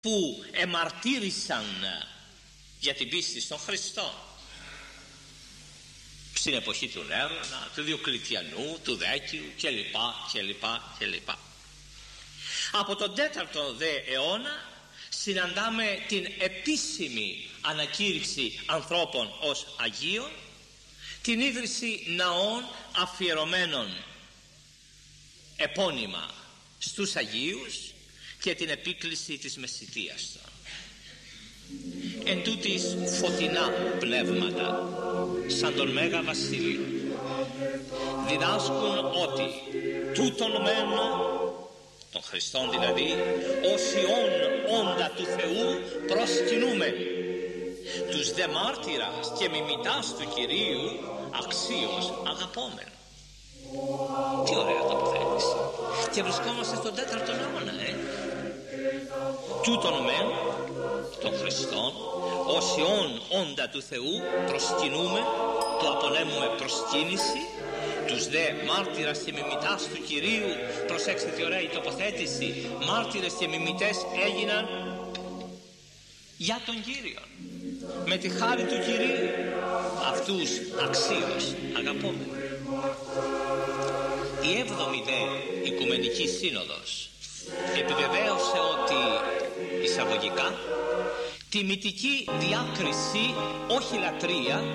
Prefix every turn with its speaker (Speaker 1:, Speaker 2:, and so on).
Speaker 1: που εμαρτύρησαν για την πίστη στον Χριστό στην εποχή του Νέρονα, του Διοκλητιανού, του Δέκιου κλπ. Από τον 4ο δε αιώνα συναντάμε την επίσημη ανακήρυξη ανθρώπων ως Αγίων, την ίδρυση ναών αφιερωμένων επώνυμα στους Αγίους και την επίκληση της μεσητείας των. Εν τούτοις φωτεινά πνεύματα σαν τον Μέγα Βασίλειο διδάσκουν ότι τούτον μένο, των Χριστών δηλαδή, ως Υιόν όντα του Θεού προσκυνούμε, τους δε μάρτυρας και μιμητάς του Κυρίου αξίως αγαπώμεν. Τι ωραία τοποθέτηση. Και βρισκόμαστε στον 4ο αιώνα, Τούτον μεν των Χριστών ως Υιόν όντα του Θεού προσκυνούμε, του απονέμουμε προσκύνηση, τους δε μάρτυρας και μιμητάς του Κυρίου. Προσέξτε τι ωραία η τοποθέτηση. Μάρτυρες και μιμητές έγιναν για τον Κύριο, με τη χάρη του Κυρίου. Αυτούς αξίως αγαπώμε. Η 7η δε Οικουμενική Σύνοδος επιβεβαίωσε ότι εισαγωγικά τιμητική διάκριση, όχι λατρεία,